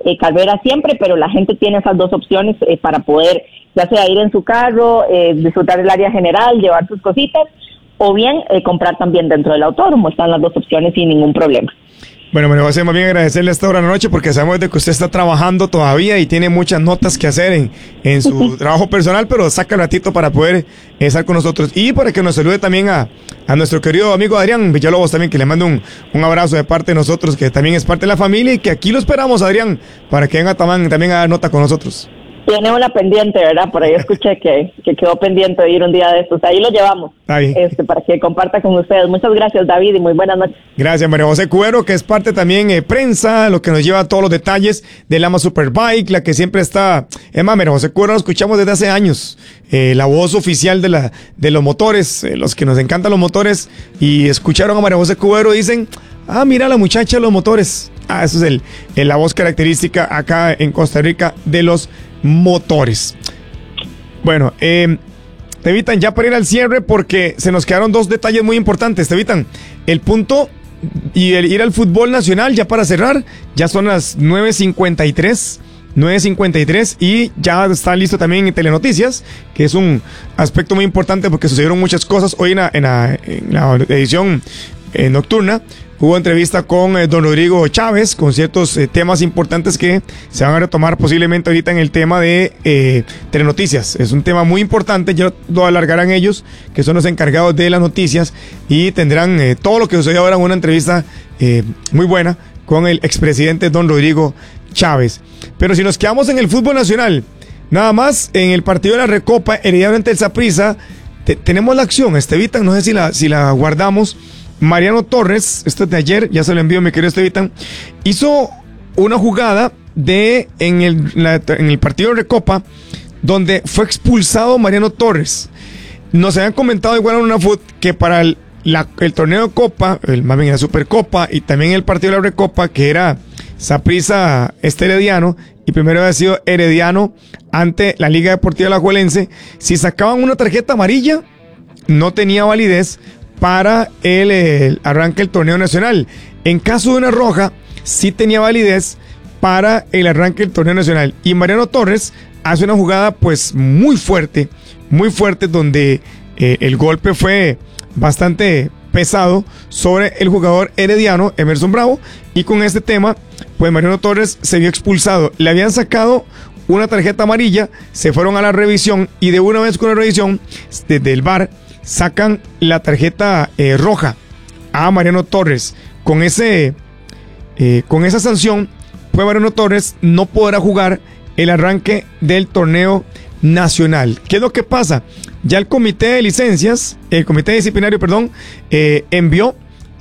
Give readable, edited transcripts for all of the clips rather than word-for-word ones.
carrera siempre, pero la gente tiene esas dos opciones para poder, ya sea ir en su carro, disfrutar del área general, llevar sus cositas, o bien comprar también dentro del autódromo. Están las dos opciones sin ningún problema. Bueno, María José, más bien agradecerle a esta hora de la noche porque sabemos de que usted está trabajando todavía y tiene muchas notas que hacer en su trabajo personal, pero saca el ratito para poder estar con nosotros y para que nos salude también a nuestro querido amigo Adrián Villalobos también, que le mando un abrazo de parte de nosotros, que también es parte de la familia y que aquí lo esperamos, Adrián, para que venga también a dar nota con nosotros. Tiene una pendiente, ¿verdad? Por ahí escuché que quedó pendiente de ir un día de estos. Ahí lo llevamos, para que comparta con ustedes. Muchas gracias, David, y muy buenas noches. Gracias, María José Cubero, que es parte también prensa, lo que nos lleva a todos los detalles del Lama Superbike, la que siempre está... Es más, María José Cubero la escuchamos desde hace años, la voz oficial de los motores, los que nos encantan los motores, y escucharon a María José Cubero y dicen... mira la muchacha de los motores. Esa es la voz característica acá en Costa Rica de los motores. Bueno, Tevitan, ya para ir al cierre, porque se nos quedaron dos detalles muy importantes, Tevitan. El punto y el ir al fútbol nacional, ya para cerrar, ya son las 9:53 y ya está listo también en Telenoticias, que es un aspecto muy importante porque sucedieron muchas cosas hoy en la edición nocturna. Hubo entrevista con don Rodrigo Chávez, con ciertos temas importantes que se van a retomar posiblemente ahorita en el tema de Telenoticias. Es un tema muy importante, ya lo alargarán ellos, que son los encargados de las noticias, y tendrán todo lo que sucedió ahora en una entrevista muy buena con el expresidente don Rodrigo Chávez. Pero si nos quedamos en el fútbol nacional, nada más en el partido de la Recopa, Herediano ante el Saprissa, tenemos la acción, Estevitan, no sé si la guardamos. Mariano Torres, esto es de ayer, ya se lo envío mi querido Estevitan, hizo una jugada en el partido de Recopa donde fue expulsado Mariano Torres. Nos habían comentado igual en una foot que para el torneo de Copa, más bien la Supercopa y también el partido de la Recopa, que era Saprissa Herediano, y primero había sido Herediano ante la Liga Deportiva Alajuelense, si sacaban una tarjeta amarilla no tenía validez para el arranque del torneo nacional. En caso de una roja, sí tenía validez para el arranque del torneo nacional. Y Mariano Torres hace una jugada pues muy fuerte, donde el golpe fue bastante pesado sobre el jugador herediano, Emerson Bravo, y con este tema, pues Mariano Torres se vio expulsado. Le habían sacado una tarjeta amarilla, se fueron a la revisión, y de una vez con la revisión desde el VAR, sacan la tarjeta roja a Mariano Torres. Con esa sanción, pues Mariano Torres no podrá jugar el arranque del torneo nacional. ¿Qué es lo que pasa? Ya el comité disciplinario, envió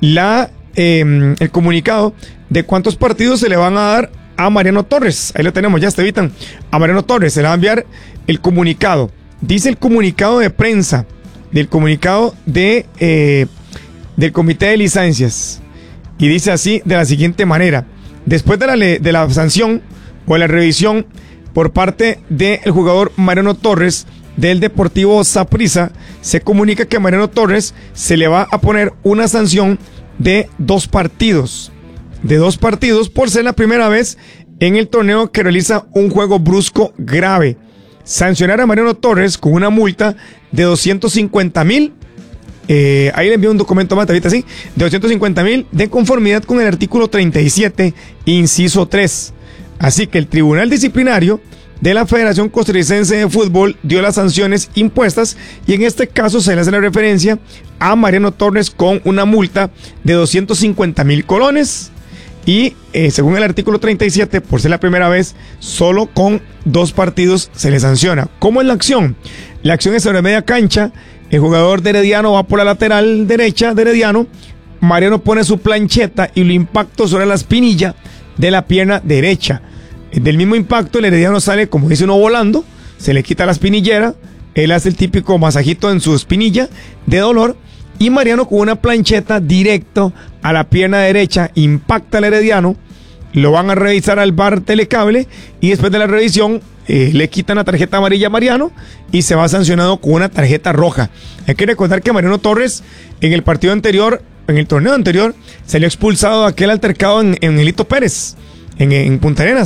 el comunicado de cuántos partidos se le van a dar a Mariano Torres. Ahí lo tenemos, ya Estevitan. A Mariano Torres se le va a enviar el comunicado. Dice el comunicado de prensa del comunicado del comité de licencias, y dice así, de la siguiente manera: después de la sanción o la revisión por parte del jugador Mariano Torres del Deportivo Saprissa, se comunica que a Mariano Torres se le va a poner una sanción de 2 partidos por ser la primera vez en el torneo que realiza un juego brusco grave. Sancionar a Mariano Torres con una multa de 250,000. Ahí le envío un documento más, ahorita sí, de 250,000, de conformidad con el artículo 37, inciso 3. Así que el Tribunal Disciplinario de la Federación Costarricense de Fútbol dio las sanciones impuestas, y en este caso se le hace la referencia a Mariano Torres con una multa de 250,000 colones. Y según el artículo 37, por ser la primera vez, solo con 2 partidos se le sanciona. ¿Cómo es la acción? La acción es sobre media cancha. El jugador de Herediano va por la lateral derecha de Herediano. Mariano pone su plancheta y lo impacta sobre la espinilla de la pierna derecha. Del mismo impacto, el Herediano sale, como dice uno, volando. Se le quita la espinillera. Él hace el típico masajito en su espinilla de dolor. Y Mariano, con una plancheta directo a la pierna derecha, impacta al Herediano. Lo van a revisar al VAR Telecable, y después de la revisión le quitan la tarjeta amarilla a Mariano y se va sancionado con una tarjeta roja. Hay que recordar que Mariano Torres en el torneo anterior, salió expulsado de aquel altercado en Elito Pérez, en Punta Arenas.